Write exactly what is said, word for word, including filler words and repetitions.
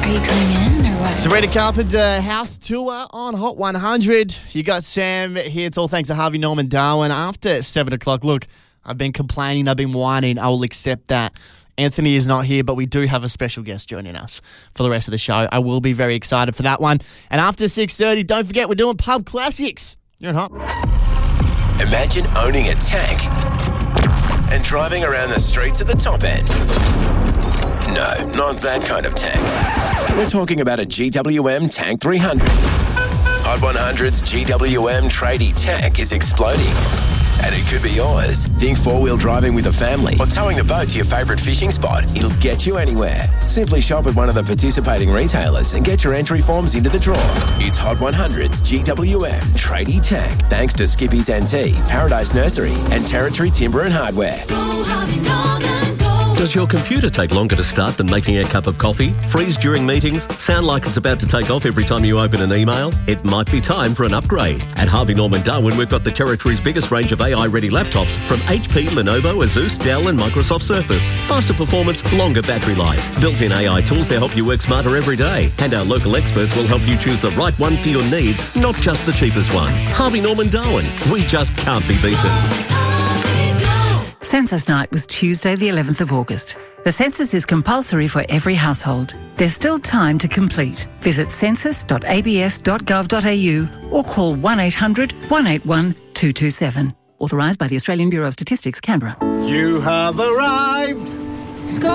Are you coming in or what? Sabrina Carpenter house tour on Hot one hundred. You got Sam here. It's all thanks to Harvey Norman Darwin. After seven o'clock, look, I've been complaining, I've been whining. I will accept that. Anthony is not here, but we do have a special guest joining us for the rest of the show. I will be very excited for that one. And after six thirty, don't forget we're doing Pub Classics. You're in Hot. Imagine owning a tank and driving around the streets at the top end. No, not that kind of tank. We're talking about a G W M Tank three hundred. Hot one hundred's G W M tradie tank is exploding. And it could be yours. Think four-wheel driving with a family or towing a boat to your favourite fishing spot. It'll get you anywhere. Simply shop at one of the participating retailers and get your entry forms into the draw. It's Hot one hundred's G W M Tradie Tank, thanks to Skippy's N T, Paradise Nursery and Territory Timber and Hardware. Go, Harvey Norman, go. Does your computer take longer to start than making a cup of coffee? Freeze during meetings? Sound like it's about to take off every time you open an email? It might be time for an upgrade. At Harvey Norman Darwin, we've got the Territory's biggest range of A I-ready laptops from H P, Lenovo, Asus, Dell and Microsoft Surface. Faster performance, longer battery life. Built-in A I tools to help you work smarter every day. And our local experts will help you choose the right one for your needs, not just the cheapest one. Harvey Norman Darwin. We just can't be beaten. Census Night was Tuesday the eleventh of August. The census is compulsory for every household. There's still time to complete. Visit census dot a b s dot gov dot a u or call one eight hundred, one eight one, two two seven. Authorised by the Australian Bureau of Statistics, Canberra. You have arrived. Score!